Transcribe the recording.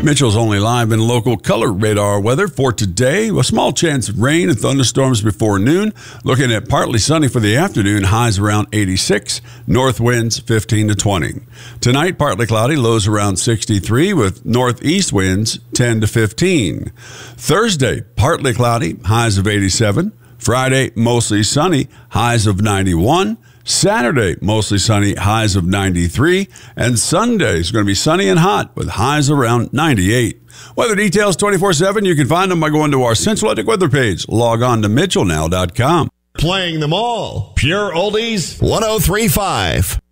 Mitchell's only live and local color radar weather for today. A small chance of rain and thunderstorms before noon. Looking at partly sunny for the afternoon, highs around 86, north winds 15 to 20. Tonight, partly cloudy, lows around 63 with northeast winds 10 to 15. Thursday, partly cloudy, highs of 87. Friday, mostly sunny, highs of 91. Saturday, mostly sunny, highs of 93. And Sunday is going to be sunny and hot with highs around 98. Weather details 24/7. You can find them by going to our Central Atlantic weather page. Log on to mitchellnow.com. Playing them all. Pure Oldies 103.5.